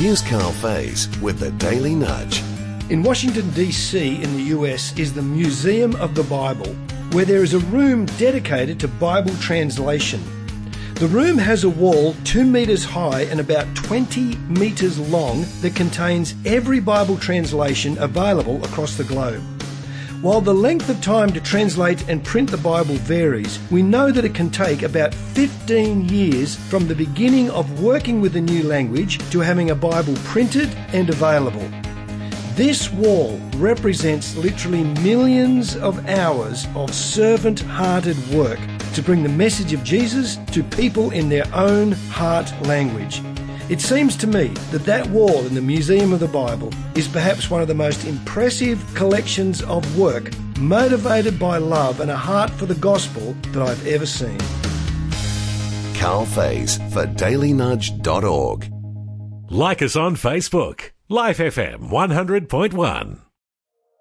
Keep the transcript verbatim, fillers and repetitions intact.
Here's Carl Faze with the Daily Nudge. In Washington, D C in the U S is the Museum of the Bible, where there is a room dedicated to Bible translation. The room has a wall two metres high and about twenty metres long that contains every Bible translation available across the globe. While the length of time to translate and print the Bible varies, we know that it can take about fifteen years from the beginning of working with a new language to having a Bible printed and available. This wall represents literally millions of hours of servant-hearted work to bring the message of Jesus to people in their own heart language. It seems to me that that wall in the Museum of the Bible is perhaps one of the most impressive collections of work motivated by love and a heart for the gospel that I've ever seen. Carl Faze for daily nudge dot org. Like us on Facebook. Life F M one hundred point one.